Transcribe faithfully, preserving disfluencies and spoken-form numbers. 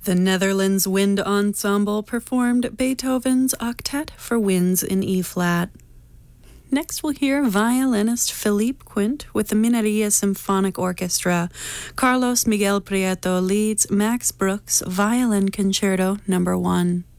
The Netherlands Wind Ensemble performed Beethoven's Octet for Winds in E-flat. Next we'll hear violinist Philippe Quint with the Mineria Symphonic Orchestra. Carlos Miguel Prieto leads Max Bruch's Violin Concerto Number one.